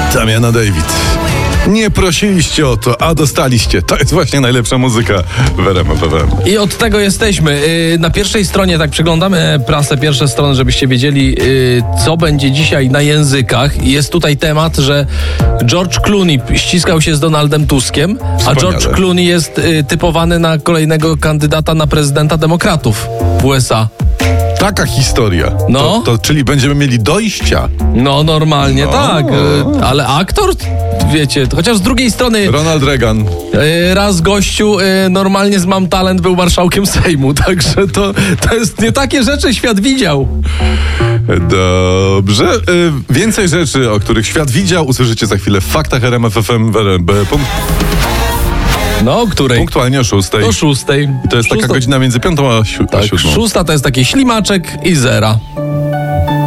Damiana David. Nie prosiliście o to, a dostaliście. To jest właśnie najlepsza muzyka w RMF FM. I od tego jesteśmy. Na pierwszej stronie, tak przeglądamy prasę, pierwsze strony, żebyście wiedzieli, co będzie dzisiaj na językach. Jest tutaj temat, że George Clooney ściskał się z Donaldem Tuskiem, a George Clooney jest typowany na kolejnego kandydata na prezydenta demokratów w USA. Taka historia. No. Czyli będziemy mieli dojścia. No, normalnie tak. Ale aktor, wiecie, chociaż z drugiej strony Ronald Reagan. raz gościu normalnie z Mam Talent był marszałkiem Sejmu, także to jest nie takie rzeczy świat widział. Dobrze. Więcej rzeczy, o których świat widział, usłyszycie za chwilę w Faktach RMF FM. No, o której? Punktualnie o 6. O 6. To jest taka godzina między 5 a 7. Tak, 6 to jest taki ślimaczek i zera.